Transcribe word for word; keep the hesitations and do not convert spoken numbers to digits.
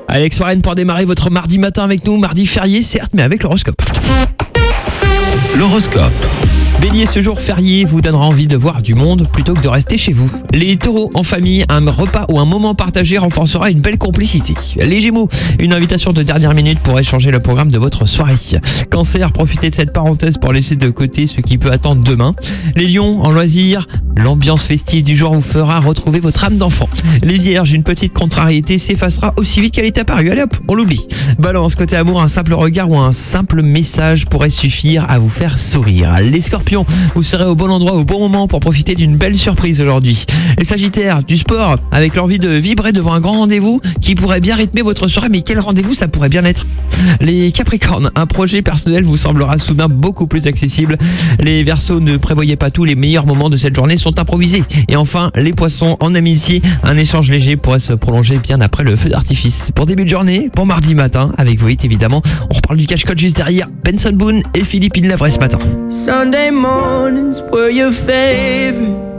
Alex Warren pour démarrer votre mardi matin avec nous. Mardi férié, certes, mais avec l'horoscope. L'horoscope. Bélier, ce jour férié vous donnera envie de voir du monde plutôt que de rester chez vous. Les taureaux, en famille, un repas ou un moment partagé renforcera une belle complicité. Les gémeaux, une invitation de dernière minute pourrait changer le programme de votre soirée. Cancer, profitez de cette parenthèse pour laisser de côté ce qui peut attendre demain. Les lions, en loisir, l'ambiance festive du jour vous fera retrouver votre âme d'enfant. Les vierges, une petite contrariété s'effacera aussi vite qu'elle est apparue. Allez hop, on l'oublie. Balance, côté amour, un simple regard ou un simple message pourrait suffire à vous faire sourire. Les scorpions, vous serez au bon endroit au bon moment pour profiter d'une belle surprise aujourd'hui. Les sagittaires, du sport, avec l'envie de vibrer devant un grand rendez-vous qui pourrait bien rythmer votre soirée, mais quel rendez-vous ça pourrait bien être? Les capricornes, un projet personnel vous semblera soudain beaucoup plus accessible. Les verseaux, ne prévoyez pas tout, les meilleurs moments de cette journée sont improvisés. Et enfin, les poissons, en amitié, un échange léger pourrait se prolonger bien après le feu d'artifice. Pour début de journée, pour mardi matin, avec vous évidemment, on reparle du cache-code juste derrière. Benson Boone et Philippe Inlavray ce matin. Sunday mornings were your favorite.